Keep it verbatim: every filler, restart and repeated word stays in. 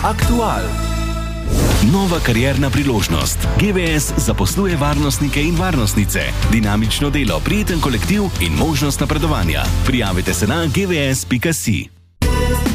Aktual. Nova karierna priložnost. G V S zaposluje varnostnike in varnostnice, dinamično delo, prijeten kolektiv in možnost napredovanja. Prijavite se na g v s pika si.